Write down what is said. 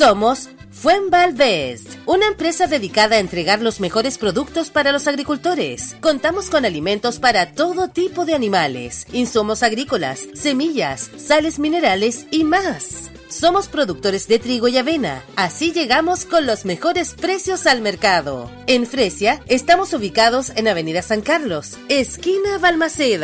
Somos Fuenvalvest, una empresa dedicada a entregar los mejores productos para los agricultores. Contamos con alimentos para todo tipo de animales, insumos agrícolas, semillas, sales minerales y más. Somos productores de trigo y avena, así llegamos con los mejores precios al mercado. En Fresia estamos ubicados en Avenida San Carlos, esquina Balmaceda.